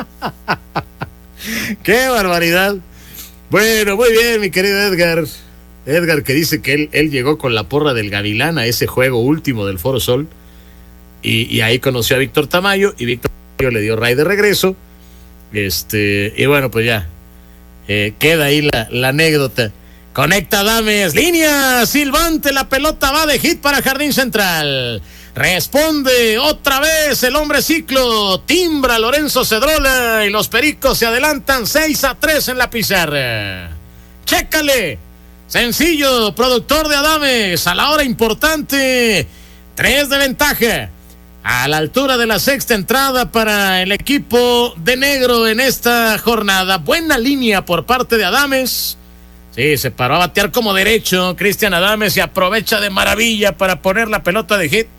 ¡Qué barbaridad! Bueno, muy bien, mi querido Edgar. Edgar, que dice que él llegó con la porra del Gavilán a ese juego último del Foro Sol. Y ahí conoció a Víctor Tamayo. Y Víctor Tamayo le dio ray de regreso. Y bueno, pues ya. Queda ahí la anécdota. Conecta Adames. Línea silbante. La pelota va de hit para Jardín Central. Responde otra vez el hombre ciclo. Timbra Lorenzo Cedrola y los Pericos se adelantan 6-3 en la pizarra. Chécale. Sencillo, productor de Adames. A la hora importante. 3 de ventaja. A la altura de la sexta entrada para el equipo de negro en esta jornada. Buena línea por parte de Adames. Sí, se paró a batear como derecho Cristian Adames y aprovecha de maravilla para poner la pelota de hit.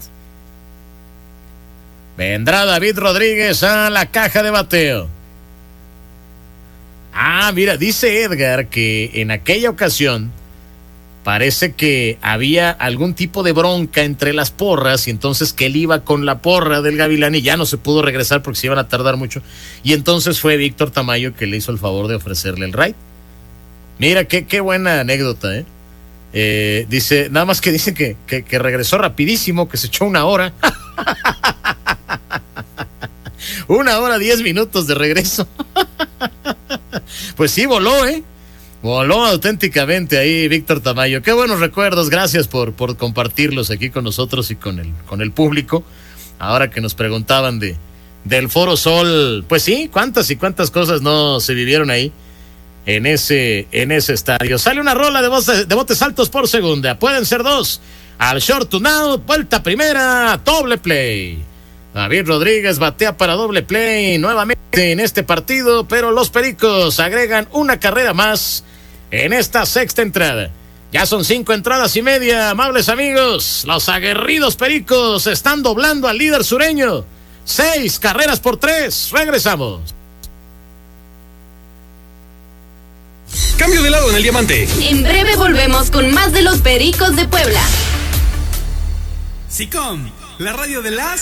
Vendrá David Rodríguez a la caja de bateo. Mira, dice Edgar que en aquella ocasión parece que había algún tipo de bronca entre las porras y entonces que él iba con la porra del Gavilán y ya no se pudo regresar porque se iban a tardar mucho. Y entonces fue Víctor Tamayo que le hizo el favor de ofrecerle el ride. Mira, qué buena anécdota, dice, nada más que dice que regresó rapidísimo, que se echó 1 hora. 1 hora 10 minutos de regreso. Pues sí, voló, voló auténticamente ahí Víctor Tamayo. Qué buenos recuerdos, gracias por compartirlos aquí con nosotros y con el público. Ahora que nos preguntaban del Foro Sol, pues sí, cuántas y cuántas cosas no se vivieron ahí en ese estadio. Sale una rola de botes altos por segunda, pueden ser 2. Al short to now, vuelta primera, doble play. David Rodríguez batea para doble play nuevamente en este partido, pero los Pericos agregan una carrera más en esta sexta entrada. Ya son 5 entradas y media, amables amigos. Los aguerridos Pericos están doblando al líder sureño. 6 carreras por 3. Regresamos. Cambio de lado en el diamante. En breve volvemos con más de los Pericos de Puebla. SICOM, la radio de las